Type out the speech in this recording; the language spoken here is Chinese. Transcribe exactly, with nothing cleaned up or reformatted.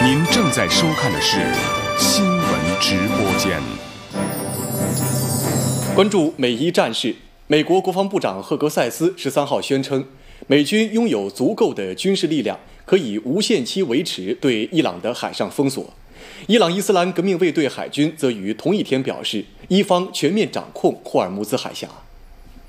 您正在收看的是新闻直播间。 关注美伊战事，美国国防部长赫格塞斯十三号宣称，美军拥有足够的军事力量，可以无限期维持对伊朗的海上封锁。伊朗伊斯兰革命卫队海军则于同一天表示，伊方全面掌控霍尔木兹海峡。